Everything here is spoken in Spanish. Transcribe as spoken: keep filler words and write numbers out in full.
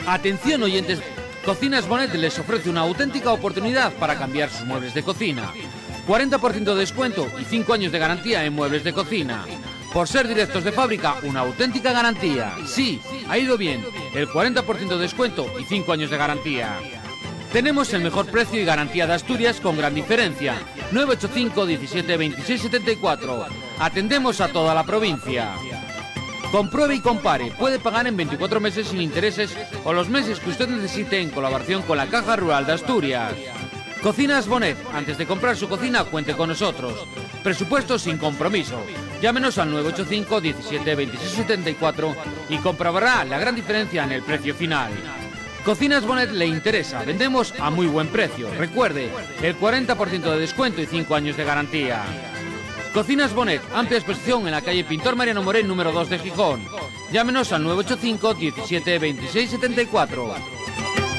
Atención oyentes, Cocinas Bonet les ofrece una auténtica oportunidad para cambiar sus muebles de cocina. cuarenta por ciento de descuento y cinco años de garantía en muebles de cocina. Por ser directos de fábrica, una auténtica garantía. Sí, ha ido bien, el cuarenta por ciento de descuento y cinco años de garantía. Tenemos el mejor precio y garantía de Asturias con gran diferencia. nueve ocho cinco, diecisiete, veintiséis, setenta y cuatro. Atendemos a toda la provincia. Compruebe y compare. Puede pagar en veinticuatro meses sin intereses o los meses que usted necesite en colaboración con la Caja Rural de Asturias. Cocinas Bonet. Antes de comprar su cocina, cuente con nosotros. Presupuesto sin compromiso. Llámenos al nueve ocho cinco, diecisiete, veintiséis, setenta y cuatro y comprobará la gran diferencia en el precio final. Cocinas Bonet le interesa. Vendemos a muy buen precio. Recuerde, el cuarenta por ciento de descuento y cinco años de garantía. Cocinas Bonet, amplia exposición en la calle Pintor Mariano Morén, número dos de Gijón. Llámenos al nueve ocho cinco, diecisiete, veintiséis, setenta y cuatro.